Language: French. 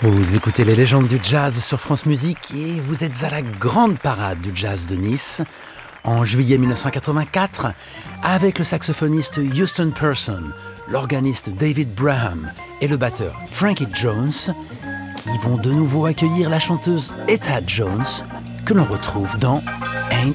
Vous écoutez les légendes du jazz sur France Musique et vous êtes à la grande parade du jazz de Nice en juillet 1984 avec le saxophoniste Houston Person, l'organiste David Braham et le batteur Frankie Jones qui vont de nouveau accueillir la chanteuse Etta Jones que l'on retrouve dans Ain't